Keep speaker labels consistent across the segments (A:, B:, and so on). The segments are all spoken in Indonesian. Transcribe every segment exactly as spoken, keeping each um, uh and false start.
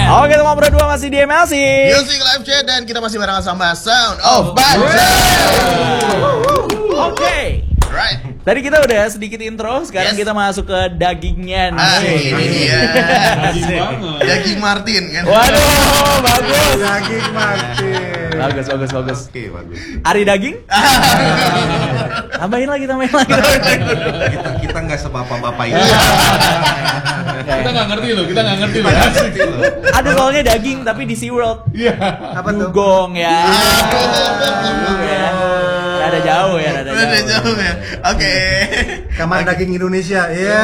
A: M. Oke, teman berdua masih di M L C
B: Music Live Chat dan kita masih barengan sama Sound of Budget.
A: Oke.
B: Right.
A: Tadi kita udah sedikit intro, sekarang
B: Yes.
A: kita masuk ke dagingnya nih.
B: Ah, ini dia.
C: Daging banget.
B: Daging Martin kan.
A: Waduh, bagus.
D: Daging Martin.
A: Bagus, bagus, bagus.
D: Oke, bagus.
A: Ari daging? Tambahin lagi, tambahin lagi.
D: Kita kita nggak sebapak-bapak ini.
C: Kita nggak ngerti loh, kita nggak ngerti loh.
A: Ada soalnya daging tapi di SeaWorld.
C: Iya.
D: Apa tuh?
A: Dugong ya. Ya. Rada jauh ya, rada
B: Udah
A: jauh.
B: jauh ya. Oke.
D: Kamar daging Indonesia. Iya.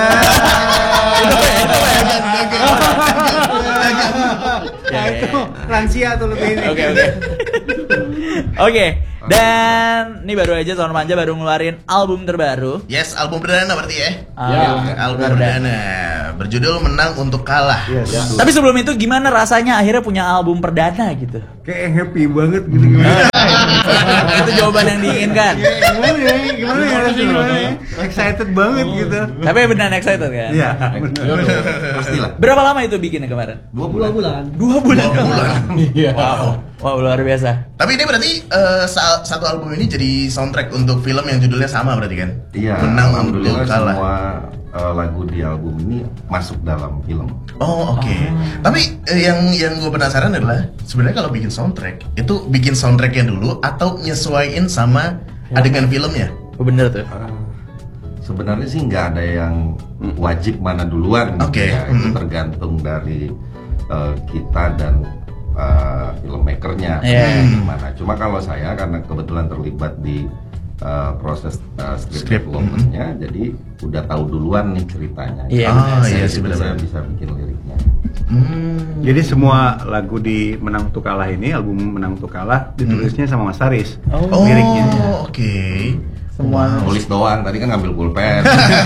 A: Ya, ya, ya.
D: Lansia tuh lebih ini.
A: Oke, oke. Oke, dan ini baru aja Sound Manja baru ngeluarin album terbaru.
B: Yes, album perdana berarti ya.
A: Album
B: Album perdana berjudul Menang Untuk Kalah.
D: Yes.
C: Ya.
A: Tapi sebelum itu gimana rasanya akhirnya punya album perdana gitu?
D: Kayak happy banget gitu gimana?
A: Itu jawaban yang diinginkan.
D: Gimana ya? Gimana ya? Gimana ya? Excited banget gitu.
A: Tapi beneran excited kan?
D: Iya.
E: Pastilah.
A: Berapa lama itu bikinnya kemarin?
E: Dua bulan.
A: Dua bulan.
B: Dua bulan.
C: Iya.
A: Wow, wow luar biasa.
B: Tapi ini berarti eh, sa- satu album ini jadi soundtrack untuk film yang judulnya sama berarti kan?
E: Iya.
B: Menang Untuk
E: Alhamdulillah
B: Kalah.
E: semua uh, lagu di album ini masuk dalam film.
B: Oh oke. Tapi eh, yang yang gue penasaran adalah sebenarnya kalau bikin soundtrack itu bikin soundtracknya dulu atau nyesuaiin sama adegan filmnya?
A: Oh, bener tuh.
E: Uh, sebenarnya sih nggak ada yang wajib mana duluan. gitu
B: Oke.
E: ya. Itu
B: Mm.
E: tergantung dari uh, kita dan uh, filmmakernya
A: Iya.
E: gimana. Cuma kalau saya karena kebetulan terlibat di uh, proses uh, script
B: Script,
E: development-nya, jadi udah tahu duluan nih ceritanya.
A: Iya,
B: Ah,
E: Dari
B: iya
E: situ
B: sih, benar-benar.
E: saya bisa bikin liriknya.
B: Hmm.
F: Jadi semua lagu di Menang Untuk Kalah ini, album Menang Untuk Kalah ditulisnya sama Mas Taris.
B: Oh
F: Liriknya.
B: oke.
A: Semua
E: Tulis doang, tadi kan ngambil pulpen.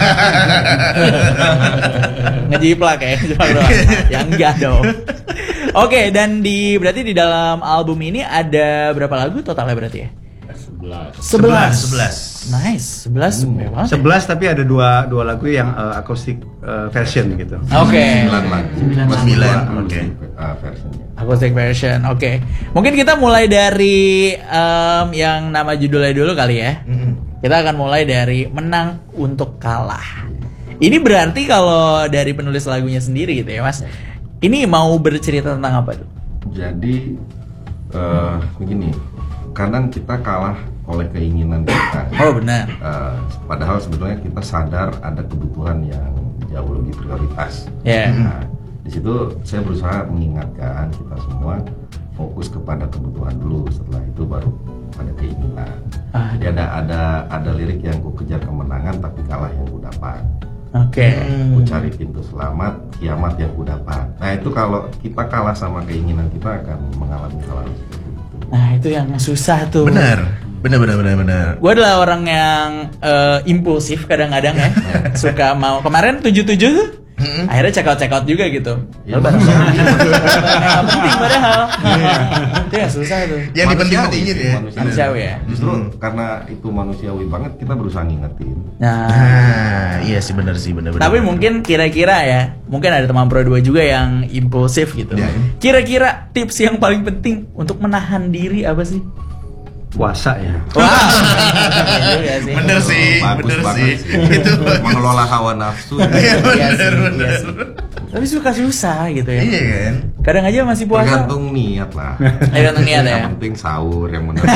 A: ngejiplak ya, cuma doang. Ya enggak dong. Oke, dan di berarti di dalam album ini ada berapa lagu totalnya berarti ya?
C: Sebelas.
A: Sebelas.
B: Sebelas.
A: Nice, sebelas. Memang.
F: Sebelas tapi ada dua dua lagu yang uh, acoustic uh, version gitu.
A: Oke.
E: Sembilan lagu. Plus
B: Sembilan,
E: dua
B: oke.
E: uh, versionnya.
A: Acoustic version, oke. Mungkin kita mulai dari em, yang nama judulnya dulu kali ya.
B: Mm-mm.
A: Kita akan mulai dari Menang Untuk Kalah. Ini berarti kalau dari penulis lagunya sendiri gitu ya Mas. Ini mau bercerita tentang apa tuh?
E: Jadi uh, begini, kadang kita kalah oleh keinginan kita.
A: Oh benar.
E: Uh, padahal sebetulnya kita sadar ada kebutuhan yang jauh lebih prioritas.
A: Ya.
E: Nah, di situ saya berusaha mengingatkan kita semua fokus kepada kebutuhan dulu, setelah itu baru pada keinginan.
A: Ah.
E: Jadi ada ada ada lirik yang ku kejar kemenangan tapi kalah yang ku dapat.
A: Oke.
E: Ku cari pintu selamat, kiamat yang ku dapat. Nah itu kalau kita kalah sama keinginan kita akan mengalami hal seperti itu.
A: Nah itu yang susah tuh.
B: Benar. Benar benar benar benar.
A: Gue adalah orang yang eh, impulsif kadang-kadang ya. Suka mau kemarin tujuh tujuh tuh.
B: Mm-mm.
A: Akhirnya check out check out juga gitu.
E: Ya,
A: Padahal
E: manusiawi.
A: nggak penting padahal. Itu yang susah tuh.
B: Yang dipenting-pentingin
E: Manusiawi,
B: ya.
E: manusiawi.
A: Manusiawi ya.
E: Justru
B: Hmm.
E: karena itu manusiawi banget kita berusaha ngingetin.
A: Nah.
B: Nah, iya sih benar sih benar benar.
A: Tapi mungkin kira-kira ya, mungkin ada teman Pro dua juga yang impulsif gitu.
B: Ya.
A: Kira-kira tips yang paling penting untuk menahan diri apa sih?
F: Puasa ya.
A: Wah, iya sih.
B: Bener sih,
E: Bagus
B: bener
E: banget
B: sih. Itu bagus.
E: mengelola hawa nafsu.
B: Iya
A: Iya
B: benar
A: sih, iya
B: benar.
A: sih. Tapi suka susah gitu ya.
B: Iya kan?
A: Kadang aja masih puasa.
E: Tergantung niat lah.
A: Tergantung niat ya.
E: Yang penting sahur yang benar.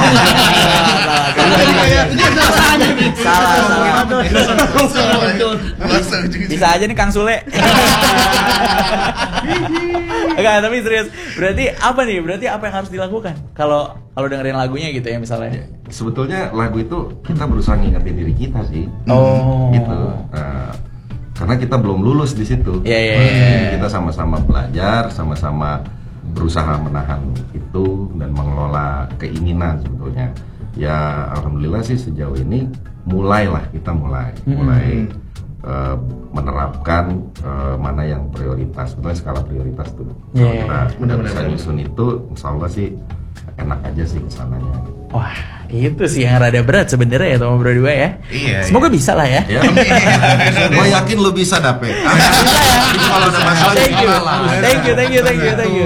A: Salah, salah.
B: Masuk juga.
A: Bisa aja nih Kang Sule. Enggak, tapi serius. Berarti apa nih? Berarti apa yang harus dilakukan? Kalau kalau dengerin lagunya gitu ya misalnya.
E: Sebetulnya lagu itu kita berusaha ngingetin diri kita sih.
A: Oh.
E: Gitu. Nah, karena kita belum lulus di situ.
A: Iya, iya,
E: Jadi
A: iya.
E: kita sama-sama belajar, sama-sama berusaha menahan itu dan mengelola keinginan sebetulnya. Ya alhamdulillah sih sejauh ini mulailah kita mulai mulai uh, menerapkan uh, mana yang prioritas. Sebetulnya skala prioritas tuh.
A: Iya,
E: Kalau
A: iya.
E: kita
B: Benar-benar.
E: bisa nyusun itu, insya Allah sih enak aja sih kesananya.
A: Wah, itu sih yang rada berat sebenarnya ya teman berdua ya.
B: Iya,
A: Semoga bisa lah ya.
E: Ya, gue yakin lo bisa dapet. Kalau ada masalah,
A: Thank you,
E: salah lah.
A: thank you, thank you, thank you, thank you.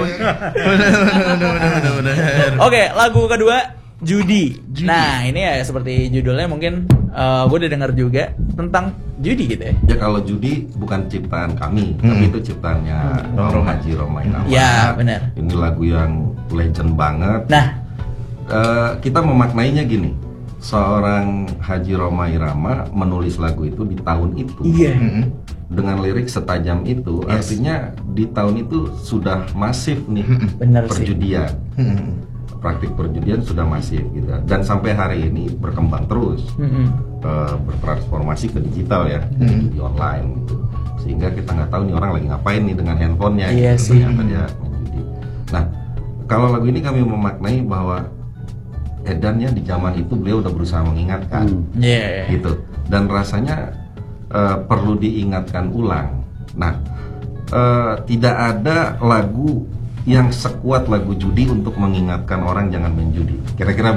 A: Oke, lagu kedua judi. Nah, ini ya seperti judulnya mungkin uh, gue udah dengar juga tentang judi gitu ya.
E: Ya kalau judi bukan ciptaan kami,
B: Hmm.
E: tapi itu ciptaannya Om Haji Roma Irama.
A: Ya, benar.
E: Ini lagu yang legend banget.
A: Nah,
E: Eh, kita memaknainya gini, seorang Haji Roma Irama menulis lagu itu di tahun itu
A: iya.
B: Mm-mm.
E: dengan lirik setajam itu,
B: Yes.
E: artinya di tahun itu sudah masif nih
A: Bener sih.
E: perjudian,
B: Mm-mm.
E: praktik perjudian sudah masif gitu, dan sampai hari ini berkembang terus,
A: Mm-mm.
E: eh, bertransformasi ke digital ya,
B: Hmm.
E: di online gitu, sehingga kita nggak tahu nih orang lagi ngapain nih dengan handphonenya,
A: Iya
E: gitu,
A: sih.
E: ternyata dia menjudi. Nah, kalau lagu ini kami memaknai bahwa edannya di zaman itu beliau udah berusaha mengingatkan,
A: Iya.
E: gitu, dan rasanya eh, perlu diingatkan ulang. Nah, eh, tidak ada lagu yang sekuat lagu judi untuk mengingatkan orang jangan main judi. Kira-kira